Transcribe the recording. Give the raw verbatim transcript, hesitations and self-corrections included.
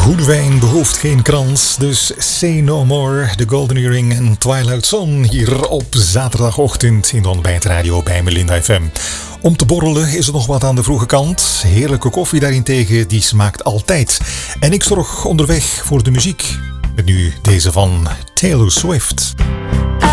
Goede wijn behoeft geen krans, dus Say No More, The Golden Earring en Twilight Zone hier op zaterdagochtend in de ontbijtradio bij Melinda F M. Om te borrelen is er nog wat aan de vroege kant. Heerlijke koffie daarentegen, die smaakt altijd. En ik zorg onderweg voor de muziek. Met nu deze van Taylor Swift.